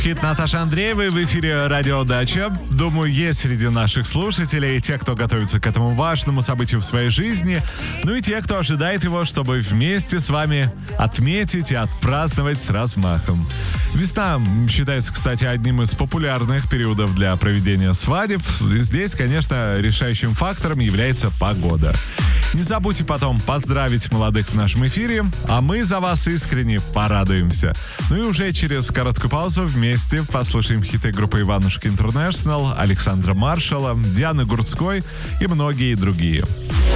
Хит Наташи Андреевой в эфире «Радио Дача». Думаю, есть среди наших слушателей те, кто готовится к этому важному событию в своей жизни, ну и те, кто ожидает его, чтобы вместе с вами отметить и отпраздновать с размахом. Весна считается, кстати, одним из популярных периодов для проведения свадеб. Здесь, конечно, решающим фактором является погода. Не забудьте потом поздравить молодых в нашем эфире, а мы за вас искренне порадуемся. Ну и уже через короткую паузу вместе послушаем хиты группы Иванушки Интернешнл, Александра Маршала, Дианы Гурцкой и многие другие.